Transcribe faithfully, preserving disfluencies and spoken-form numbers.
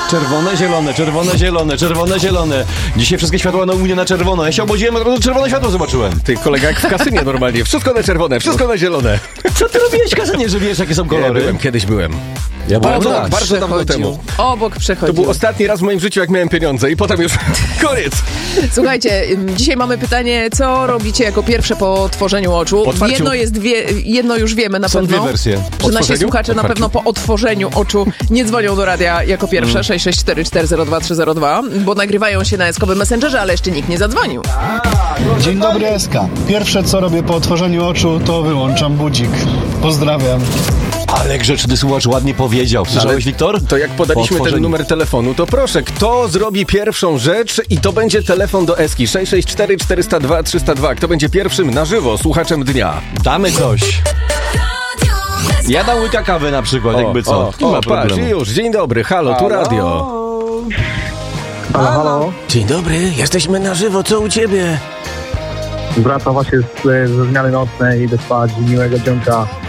Czerwone, zielone, czerwone, zielone, czerwone, zielone. Dzisiaj wszystkie światła na u mnie na czerwono. Ja się obudziłem, a od razu czerwone światło zobaczyłem. Ty, kolega, jak w kasynie normalnie. Wszystko na czerwone, wszystko na zielone. Co ty robiłeś w kasynie, że wiesz, jakie są kolory? Ja byłem, kiedyś byłem. Ja byłem Bardzo, tak. bardzo dawno temu. Obok przechodził. To był ostatni raz w moim życiu, jak miałem pieniądze i potem już koniec. Słuchajcie, ym, dzisiaj mamy pytanie, co robicie jako pierwsze po otworzeniu oczu? Otwarciu. Jedno jest wie, jedno już wiemy na Są pewno. dwie wersje. Że nasi Otworzeniu? słuchacze na Otwarciu. pewno po otworzeniu oczu nie dzwonią do radia jako pierwsze sześć sześć cztery cztery zero dwa trzy zero dwa, bo nagrywają się na eskowym Messengerze, ale jeszcze nikt nie zadzwonił. Dzień dobry, Eska. Pierwsze co robię po otworzeniu oczu, to wyłączam budzik. Pozdrawiam. Ale grzeczny słuchacz ładnie powiedział. Słyszałeś, Wiktor? To jak podaliśmy Po ten otworzeniu. numer telefonu, to proszę, kto zrobi pierwszą rzecz i to będzie telefon do Eski sześć sześć cztery cztery zero dwa trzy zero dwa. Kto będzie pierwszym na żywo słuchaczem dnia? Damy coś. Ja dam łyka kawy na przykład, jakby co. O, Nie o, ma patrz, problemu. już, dzień dobry, halo, tu radio. Halo, halo. Dzień dobry, jesteśmy na żywo, co u ciebie? Wracam właśnie z, ze zmiany nocnej, idę spać, miłego dzionka.